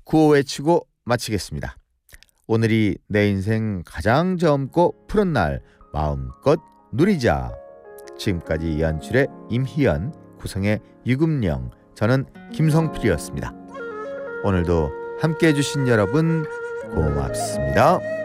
구호 외치고 마치겠습니다. 오늘이 내 인생 가장 젊고 푸른 날 마음껏 누리자. 지금까지 연출의 임희연, 구성의 유금령, 저는 김성필이었습니다. 오늘도 함께해 주신 여러분 고맙습니다.